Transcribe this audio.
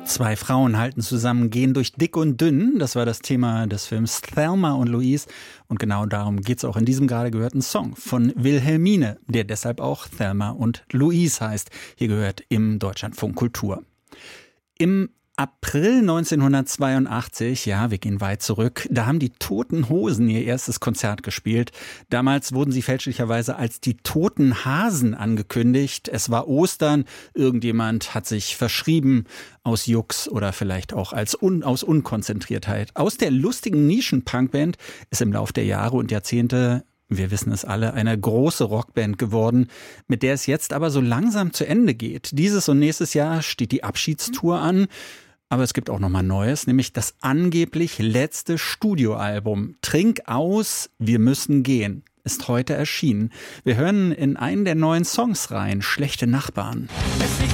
Zwei Frauen halten zusammen, gehen durch dick und dünn. Das war das Thema des Films Thelma und Louise. Und genau darum geht es auch in diesem gerade gehörten Song von Wilhelmine, der deshalb auch Thelma und Louise heißt. Hier gehört im Deutschlandfunk Kultur. Im April 1982, ja, wir gehen weit zurück, da haben die Toten Hosen ihr erstes Konzert gespielt. Damals wurden sie fälschlicherweise als die Toten Hasen angekündigt. Es war Ostern, irgendjemand hat sich verschrieben aus Jux oder vielleicht auch aus Unkonzentriertheit. Aus der lustigen Nischen-Punkband ist im Lauf der Jahre und Jahrzehnte, wir wissen es alle, eine große Rockband geworden, mit der es jetzt aber so langsam zu Ende geht. Dieses und nächstes Jahr steht die Abschiedstour an. Aber es gibt auch noch mal Neues, nämlich das angeblich letzte Studioalbum Trink aus, wir müssen gehen, ist heute erschienen. Wir hören in einen der neuen Songs rein, Schlechte Nachbarn. Es liegt